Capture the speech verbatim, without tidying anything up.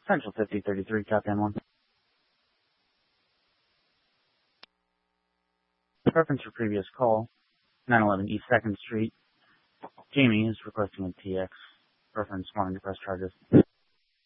Central fifty thirty-three, Captain one. Reference for previous call, nine eleven East second Street. Jamie is requesting a T X. Reference wanting to press charges.